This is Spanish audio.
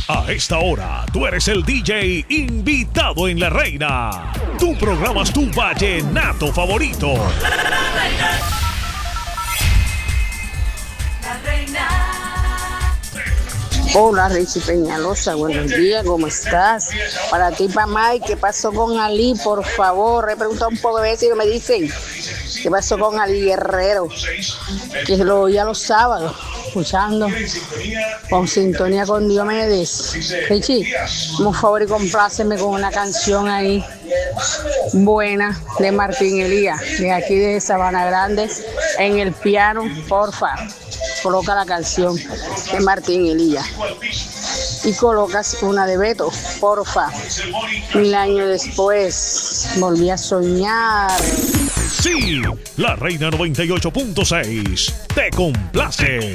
A esta hora, tú eres el DJ invitado en La Reina. Tú programas tu vallenato favorito. La Reina. Hola, Richie Peñalosa, buenos días, ¿cómo estás? Para ti, para Mike, ¿qué pasó con Ali? Por favor, he preguntado un poco de veces y me dicen, ¿qué pasó con Ali Guerrero? Que lo oía los sábados, escuchando, con sintonía con Diomedes. Richie, por favor y compláceme con una canción ahí, buena, de Martín Elías, de aquí de Sabana Grande, en el piano, porfa. Coloca la canción de Martín Elías y colocas una de Beto, porfa. 1000 años después volví a soñar. Sí, La Reina 98.6 te complace.